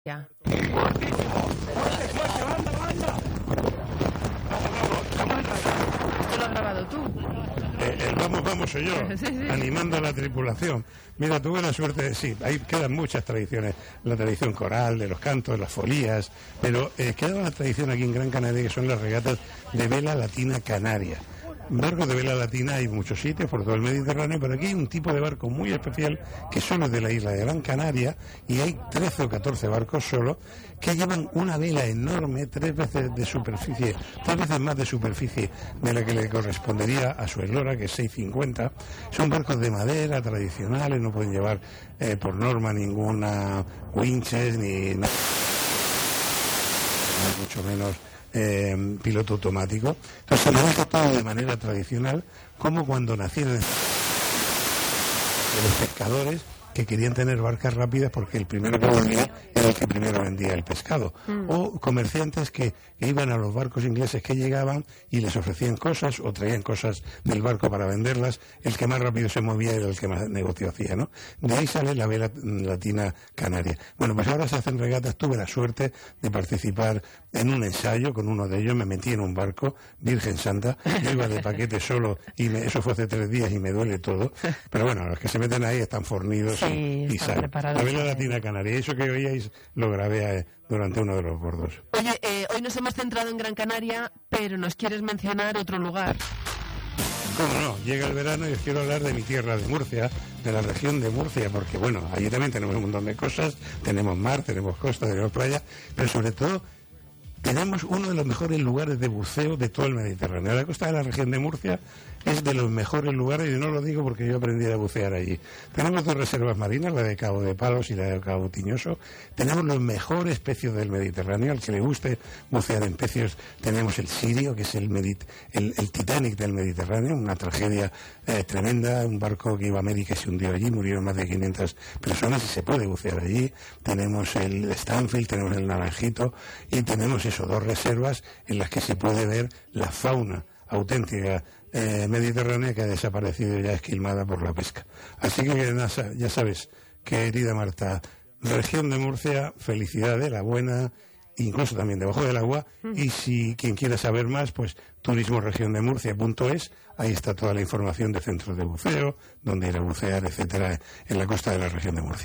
Ya. ¿Esto lo has grabado tú? Vamos soy yo, Sí. animando a la tripulación. Mira, tuve la suerte, sí, ahí quedan muchas tradiciones, la tradición coral, de los cantos, las folías, pero queda una tradición aquí en Gran Canaria que son las regatas de vela latina canaria. Barcos de vela latina hay muchos sitios por todo el Mediterráneo, pero aquí hay un tipo de barco muy especial que solo es de la isla de Gran Canaria, y hay 13 o 14 barcos solo que llevan una vela enorme, 3 veces de superficie, 3 veces más de superficie de la que le correspondería a su eslora, que es 6,50. Son barcos de madera tradicionales, no pueden llevar por norma ninguna winches ni nada, mucho menos piloto automático. Entonces se maneja todo de manera tradicional, como cuando nacieron los pescadores que querían tener barcas rápidas porque el primero que vendía era el que primero vendía el pescado, o comerciantes que iban a los barcos ingleses que llegaban y les ofrecían cosas o traían cosas del barco para venderlas. El que más rápido se movía era el que más negocio hacía, ¿no? De ahí sale la vela latina canaria. Bueno, pues ahora se hacen regatas. Tuve la suerte de participar en un ensayo con uno de ellos. Me metí en un barco, Virgen Santa, yo iba de paquete solo y eso fue hace 3 días y me duele todo, pero bueno, los que se meten ahí están fornidos. Sí, y están preparados. La vela latina canaria, eso que oíais lo grabé durante uno de los bordos. Oye, hoy nos hemos centrado en Gran Canaria, pero nos quieres mencionar otro lugar. ¿Cómo no? Llega el verano y os quiero hablar de mi tierra, de Murcia, de la región de Murcia, porque bueno, allí también tenemos un montón de cosas, tenemos mar, tenemos costa, tenemos playa, pero sobre todo tenemos uno de los mejores lugares de buceo de todo el Mediterráneo. La costa de la región de Murcia es de los mejores lugares, y no lo digo porque yo aprendí a bucear allí. Tenemos 2 reservas marinas, la de Cabo de Palos y la de Cabo Tiñoso. Tenemos los mejores pecios del Mediterráneo. Al que le guste bucear en pecios, tenemos el Sirio, que es el Titanic del Mediterráneo, una tragedia tremenda, un barco que iba a América y se hundió allí, murieron más de 500 personas y se puede bucear allí. Tenemos el Stanfield, tenemos el Naranjito, y tenemos 2 reservas en las que se puede ver la fauna auténtica mediterránea, que ha desaparecido ya esquilmada por la pesca. Así que ya sabes, querida Marta, región de Murcia, felicidades, la buena, incluso también debajo del agua. Y si quien quiera saber más, pues turismoregiondemurcia.es, ahí está toda la información de centros de buceo, donde ir a bucear, etcétera, en la costa de la región de Murcia.